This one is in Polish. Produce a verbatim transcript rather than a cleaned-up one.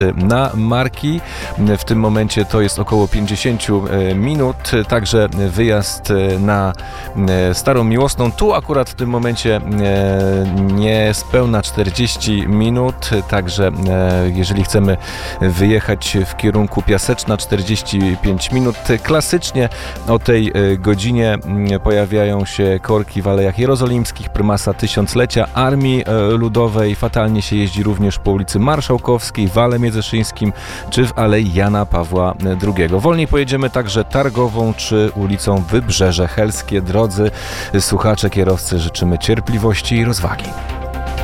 na Marki. W tym momencie to jest około pięćdziesiąt minut, także wyjazd na Starą Miłosną. Tu akurat w tym momencie niespełna czterdzieści minut, także jeżeli chcemy wyjechać w kierunku Piaseczna, czterdzieści pięć minut. Klasycznie o tej godzinie pojawiają się korki w Alejach Jerozolimskich, prymasa tysiąclecia Armii Ludowej. Fatalnie się jeździ również po ulicy Marszałkowskiej, w Ale Międzyszyńskim czy w Alei Jana Pawła drugiego. Wolniej pojedziemy także Targową czy ulicą Wybrzeże Helskie. Drodzy słuchacze, kierowcy, życzymy cierpliwości i rozwagi.